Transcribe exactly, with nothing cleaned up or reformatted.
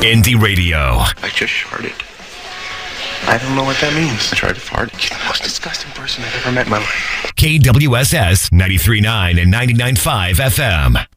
Indie Radio. I just farted. I don't know what that means. I tried to fart. You're the most disgusting person I've ever met in my life. K W S S ninety-three point nine and ninety-nine point five F M.